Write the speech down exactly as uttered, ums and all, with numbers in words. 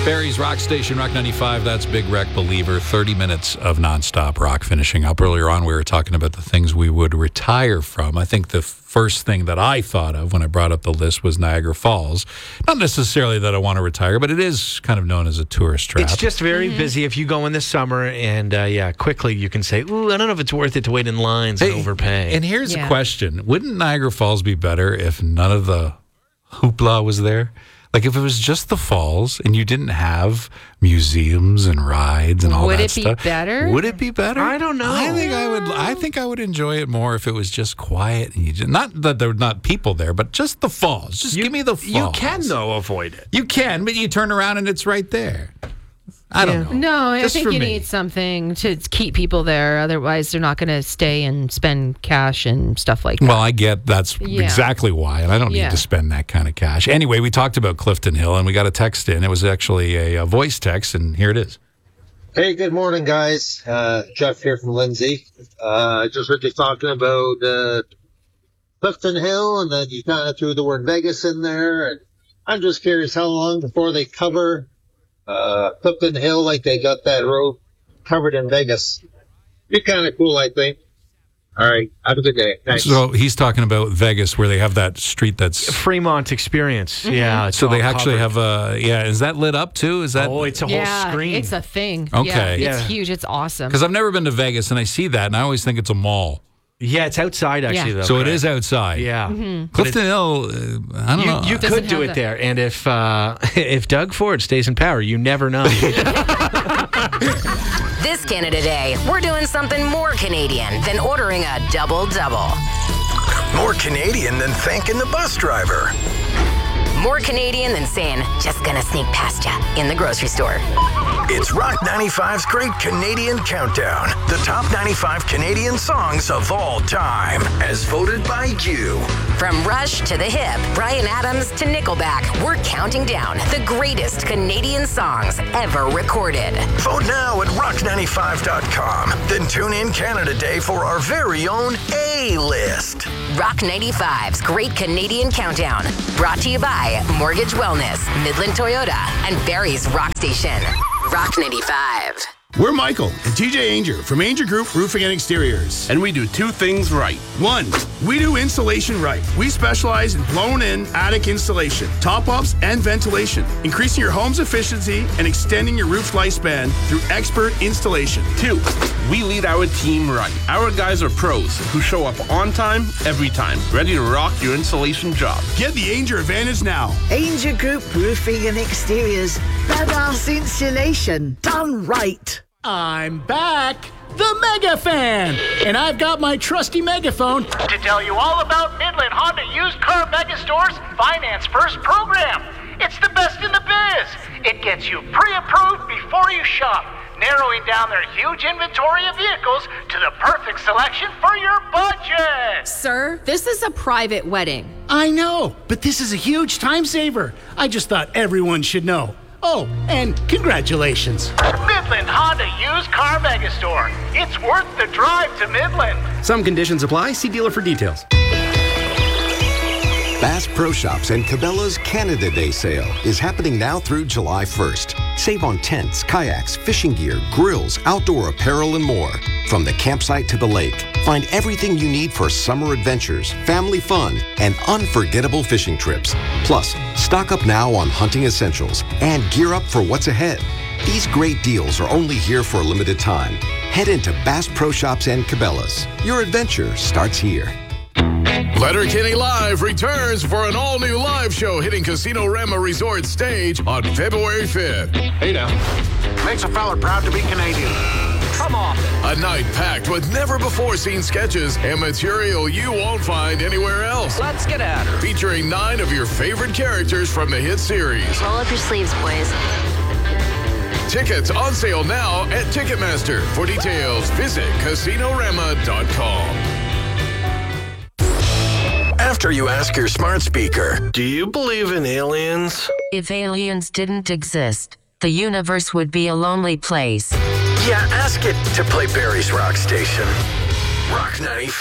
Barry's Rock Station, Rock ninety-five. That's Big Wreck Believer. thirty minutes of nonstop rock finishing up. Earlier on, we were talking about the things we would retire from. I think the first thing that I thought of when I brought up the list was Niagara Falls. Not necessarily that I want to retire, but it is kind of known as a tourist trap. It's just very mm-hmm. busy if you go in the summer, and uh, yeah, quickly you can say, ooh, I don't know if it's worth it to wait in lines hey, and overpay. And here's yeah. a question. Wouldn't Niagara Falls be better if none of the hoopla was there? Like if it was just the falls and you didn't have museums and rides and all would that stuff. Would it be better? Would it be better? I don't know. I think I would. I think I would enjoy it more if it was just quiet and you just, not that there were not people there, but just the falls. Just you, give me the falls. You can though avoid it. You can, but you turn around and it's right there. I don't yeah. know. No, I just think for you me. need something to keep people there. Otherwise, they're not going to stay and spend cash and stuff like that. Well, I get that's Yeah. exactly why, and I don't Yeah. need to spend that kind of cash. Anyway, we talked about Clifton Hill, and we got a text in. It was actually a, a voice text, and here it is. Hey, good morning, guys. Uh, Jeff here from Lindsay. Uh, I just heard you talking about uh, Clifton Hill, and then you kind of threw the word Vegas in there. And I'm just curious how long before they cover uh, Clifton Hill like they got that road covered in Vegas. Be kind of cool, I think. All right. Have a good day. Thanks. So he's talking about Vegas, where they have that street that's Fremont Experience. Mm-hmm. Yeah. It's so they all actually covered. have a yeah. Is that lit up too? Is that Oh, it's a yeah, whole screen. it's a thing. Okay. Yeah, it's Yeah. huge. It's awesome. because I've never been to Vegas, and I see that, and I always think it's a mall. Yeah, it's outside actually Yeah. though. So it Craig. is outside. Yeah. Mm-hmm. Clifton Hill. Uh, I don't You, know. you Doesn't could do have it that. there, and if uh, if Doug Ford stays in power, you never know. This Canada Day, we're doing something more Canadian than ordering a double-double. More Canadian than thanking the bus driver. More Canadian than saying, just gonna sneak past ya in the grocery store. It's Rock ninety-five's Great Canadian Countdown. The top ninety-five Canadian songs of all time, as voted by you. From Rush to The Hip, Bryan Adams to Nickelback, we're counting down the greatest Canadian songs ever recorded. Vote now at rock ninety-five dot com. Then tune in Canada Day for our very own A-list. Rock ninety-five's Great Canadian Countdown, brought to you by Mortgage Wellness, Midland Toyota, and Barry's Rock Station. Rock ninety-five. We're Michael and T J Anger from Anger Group Roofing and Exteriors. And we do two things right. One, we do insulation right. We specialize in blown-in attic insulation, top-ups, and ventilation, increasing your home's efficiency and extending your roof's lifespan through expert installation. Two, we lead our team right. Our guys are pros who show up on time, every time, ready to rock your insulation job. Get the Anger advantage now. Anger Group Roofing and Exteriors. Badass insulation done right. I'm back, the Mega Fan, and I've got my trusty megaphone to tell you all about Midland Honda Used Car Mega Store's Finance First program. It's the best in the biz. It gets you pre-approved before you shop, narrowing down their huge inventory of vehicles to the perfect selection for your budget. Sir, this is a private wedding. I know, but this is a huge time saver. I just thought everyone should know. Oh, and congratulations. Midland Honda Used Car Mega Store. It's worth the drive to Midland. Some conditions apply. See dealer for details. Bass Pro Shops and Cabela's Canada Day sale is happening now through July first. Save on tents, kayaks, fishing gear, grills, outdoor apparel, and more. From the campsite to the lake, find everything you need for summer adventures, family fun, and unforgettable fishing trips. Plus, stock up now on hunting essentials and gear up for what's ahead. These great deals are only here for a limited time. Head into Bass Pro Shops and Cabela's. Your adventure starts here. Letterkenny Live returns for an all-new live show hitting Casino Rama Resort stage on February fifth. Hey now. Makes a fella proud to be Canadian. Come on. A night packed with never-before-seen sketches and material you won't find anywhere else. Let's get at her. Featuring nine of your favorite characters from the hit series. Roll up your sleeves, boys. Tickets on sale now at Ticketmaster. For details, visit casino rama dot com. After you ask your smart speaker, do you believe in aliens? If aliens didn't exist, the universe would be a lonely place. Yeah, ask it to play Barry's Rock Station. Rock ninety-five.